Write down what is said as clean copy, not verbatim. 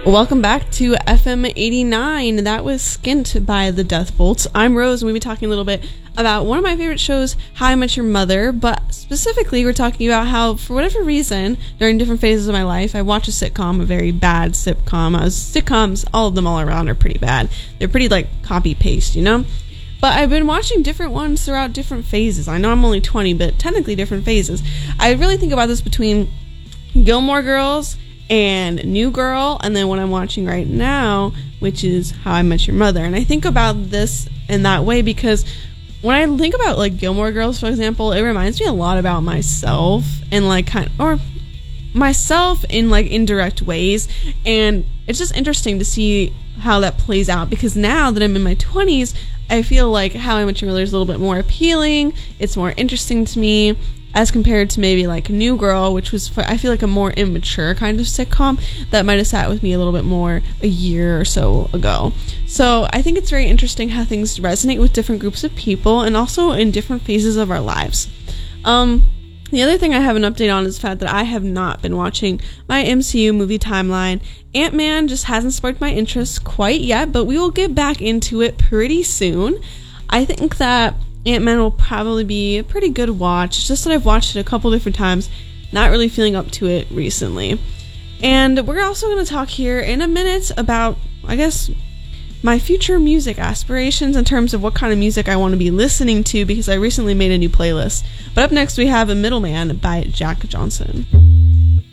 Welcome back to FM 89. That was Skint by the Death Bolts. I'm Rose, and we'll be talking a little bit about one of my favorite shows, How I Met Your Mother, but specifically we're talking about how, for whatever reason, during different phases of my life, I watch a sitcom, a very bad sitcom. Sitcoms, all of them all around, are pretty bad. They're pretty, copy-paste, you know? But I've been watching different ones throughout different phases. I know I'm only 20, but technically different phases. I really think about this between Gilmore Girls and New Girl, and then what I'm watching right now, which is How I Met Your Mother. And I think about this in that way because when I think about Gilmore Girls, for example, it reminds me a lot about myself and myself in indirect ways, and it's just interesting to see how that plays out because now that I'm in my 20s, I feel like How I Met Your Mother is a little bit more appealing. It's more interesting to me as compared to maybe New Girl, which was, I feel a more immature kind of sitcom that might have sat with me a little bit more a year or so ago. So I think it's very interesting how things resonate with different groups of people and also in different phases of our lives. The other thing I have an update on is the fact that I have not been watching my MCU movie timeline. Ant-Man just hasn't sparked my interest quite yet, but we will get back into it pretty soon. I think that Ant-Man will probably be a pretty good watch. It's just that I've watched it a couple different times, not really feeling up to it recently. And we're also going to talk here in a minute about, I guess, my future music aspirations in terms of what kind of music I want to be listening to because I recently made a new playlist. But up next we have A Middleman by Jack Johnson.